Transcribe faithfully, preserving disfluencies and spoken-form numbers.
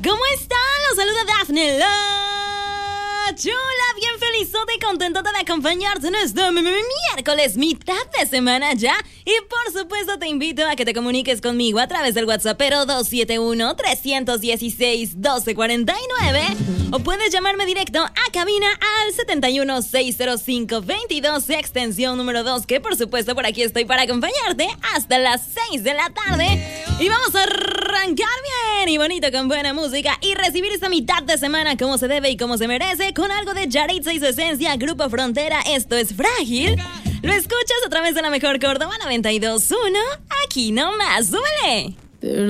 ¿Cómo están? Los saluda Dafne la Chula, bien felizote y contentota de acompañarte en este miércoles, mitad de semana ya. Y por supuesto te invito a que te comuniques conmigo a través del WhatsApp dos siete uno, tres uno seis, uno dos cuatro nueve o puedes llamarme directo a cabina al siete uno, seis cero cinco, veintidós, extensión número dos, que por supuesto por aquí estoy para acompañarte hasta las seis de la tarde. Y vamos a arrancar bien y bonito con buena música y recibir esta mitad de semana como se debe y como se merece, con algo de Yaritza y su esencia, Grupo Frontera. Esto es Frágil. Lo escuchas a través de la mejor Córdoba noventa y dos punto uno. Aquí nomás, súbele.